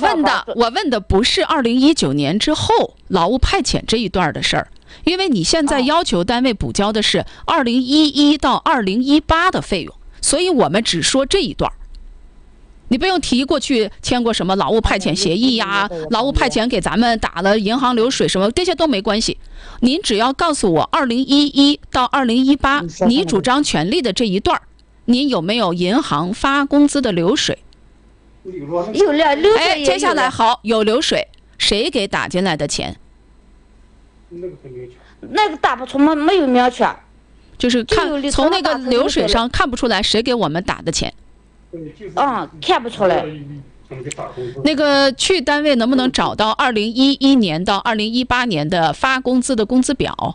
我问的不是2019年之后劳务派遣这一段的事儿，因为你现在要求单位补交的是2011到2018的费用，所以我们只说这一段。你不用提过去签过什么劳务派遣协议呀，劳务派遣给咱们打了银行流水什么，这些都没关系。您只要告诉我2011到2018你主张权利的这一段，您有没有银行发工资的流水？ 有了流水。 接下来好，有流水，谁给打进来的钱？ 那个打不出，没有明确， 就是从那个流水上看不出来谁给我们打的钱。 看不出来。 那个去单位能不能找到2011年到2018年的发工资的工资表？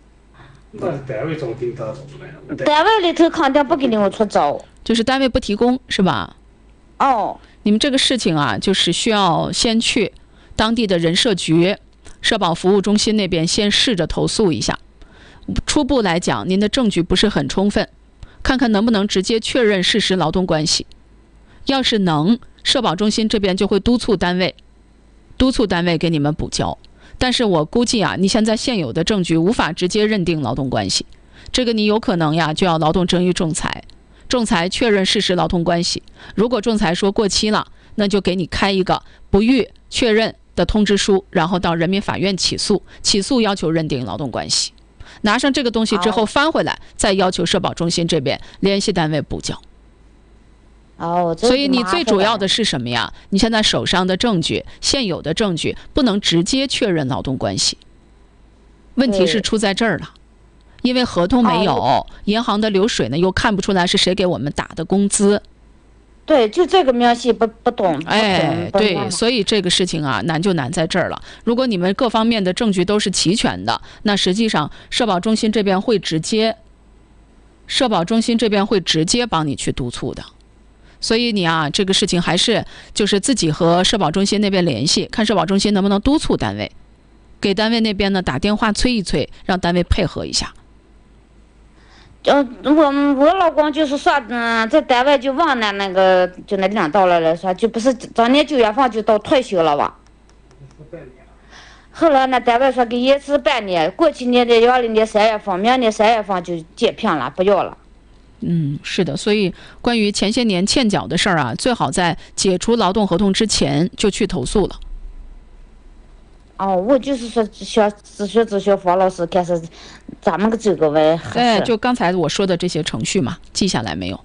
单位里头肯定不给你们出找， 就是单位不提供是吧？你们这个事情啊，就是需要先去当地的人社局、社保服务中心那边先试着投诉一下。初步来讲，您的证据不是很充分。看看能不能直接确认事实劳动关系，要是能，社保中心这边就会督促单位给你们补交。但是我估计啊，你现在现有的证据无法直接认定劳动关系，这个你有可能呀就要劳动争议仲裁，仲裁确认事实劳动关系。如果仲裁说过期了，那就给你开一个不予确认的通知书，然后到人民法院起诉要求认定劳动关系。拿上这个东西之后翻回来，再要求社保中心这边联系单位补交。所以你最主要的是什么呀？你现在手上的证据，现有的证据不能直接确认劳动关系。问题是出在这儿了，因为合同没有，银行的流水呢又看不出来是谁给我们打的工资。 对，就这个明细不懂。 对，所以这个事情啊，难就难在这儿了。如果你们各方面的证据都是齐全的，那实际上社保中心这边会直接帮你去督促的。所以你啊，这个事情还是就是自己和社保中心那边联系，看社保中心能不能督促单位，给单位那边呢打电话催一催，让单位配合一下。 我老公就是说，在单位就忘了那个，就那领导了说，就不是当年9月份就到退休了吧？后来呢，单位说给延迟半年，过去年的2020年3月份，明年3月份就解聘了，不要了。 是的，所以关于前些年欠缴的事儿啊，最好在解除劳动合同之前就去投诉了。 我就是说自学方老师开始咱们这个为合适。 就刚才我说的这些程序嘛，记下来没有？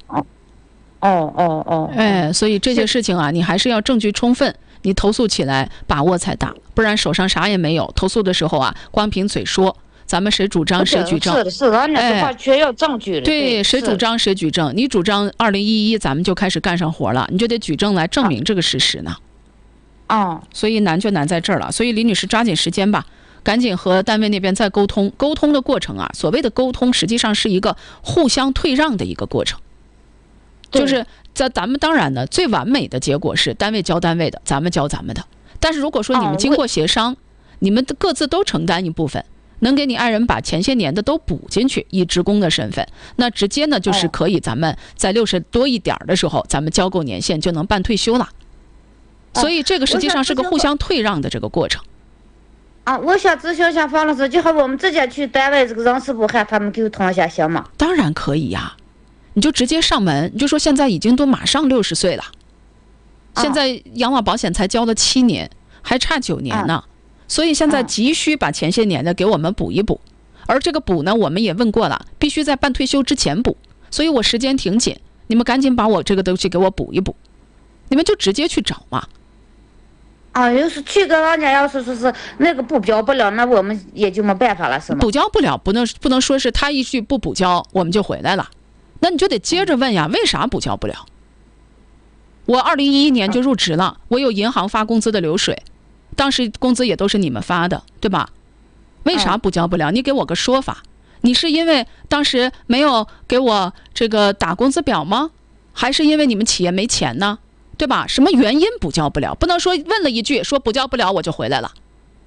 所以这些事情啊，你还是要证据充分，你投诉起来把握才大，不然手上啥也没有，投诉的时候啊，光凭嘴说，咱们谁主张谁举证。 是的，那块全要证据的。 对，谁主张谁举证。你主张2011，咱们就开始干上活了，你就得举证来证明这个事实呢。所以难就难在这儿了。所以李女士抓紧时间吧，赶紧和单位那边再沟通。沟通的过程啊，所谓的沟通实际上是一个互相退让的一个过程。就是在咱们当然呢，最完美的结果是单位交单位的，咱们交咱们的。但是如果说你们经过协商，你们各自都承担一部分，能给你爱人把前些年的都补进去，以职工的身份，那直接呢就是可以咱们在60多一点的时候，咱们交够年限就能办退休了。所以这个实际上是个互相退让的这个过程。 我想咨询一下方老师，就好我们直接去单位这个人事部和他们沟通一下行吗？ 当然可以呀，你就直接上门，你就说现在已经都马上60岁了，现在养老保险才交了7年，还差9年呢，所以现在急需把前些年的给我们补一补，而这个补呢，我们也问过了，必须在办退休之前补，所以我时间挺紧，你们赶紧把我这个东西给我补一补，你们就直接去找嘛。 要是去个人家要是说是那个补交不了，那我们也就没办法了，是吗？ 补交不了，不能说是他一句不补交我们就回来了，那你就得接着问呀，为啥补交不了？我2011年就入职了，我有银行发工资的流水，当时工资也都是你们发的，对吧？为啥补交不了？你给我个说法。你是因为当时没有给我这个打工资表吗？还是因为你们企业没钱呢？对吧？什么原因补交不了？不能说问了一句说补交不了我就回来了。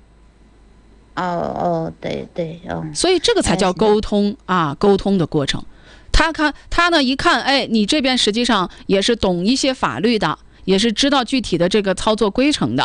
对。 所以这个才叫沟通啊，沟通的过程。他呢一看，你这边实际上也是懂一些法律的， 也是知道具体的这个操作规程的。